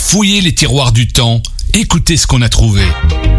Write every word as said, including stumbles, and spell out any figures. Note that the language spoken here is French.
Fouillez les tiroirs du temps, écoutez ce qu'on a trouvé.